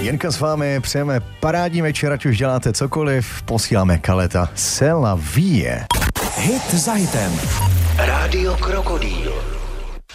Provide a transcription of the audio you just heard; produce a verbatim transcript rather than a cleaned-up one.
Jenka s vámi, přejeme parádní večer, ať už děláte cokoliv, posíláme Kaleta C'est la vie. Hit za hitem. Rádio Krokodýl.